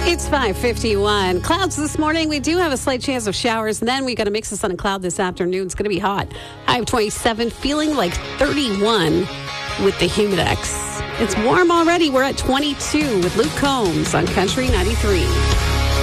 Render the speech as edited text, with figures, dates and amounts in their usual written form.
It's 5:51. Clouds this morning. We do have a slight chance of showers, and then we got a mix of sun and cloud this afternoon. It's going to be hot. High of 27, feeling like 31 with the Humidex. It's warm already. We're at 22 with Luke Combs on Country 93.